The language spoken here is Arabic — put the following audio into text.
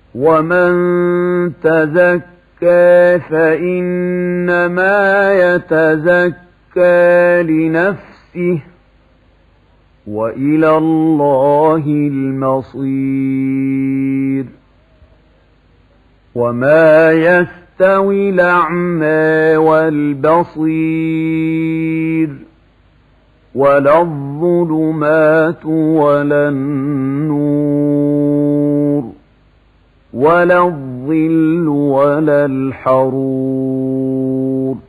ومن تزكى فإنما يتزكى لنفسه وإلى الله المصير. وما يستوي الأعمى والبصير ولا الظلمات ولا النور ولا الظل ولا الحرور